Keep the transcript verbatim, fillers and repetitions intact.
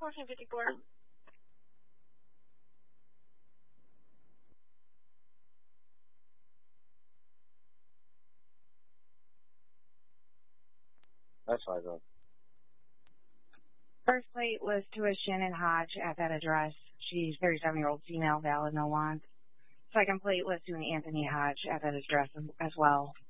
fourteen fifty-four. That's five oh. First plate was to a Shannon Hodge at that address. She's thirty-seven-year-old female, valid, no want. Second plate was to an Anthony Hodge at that address as well.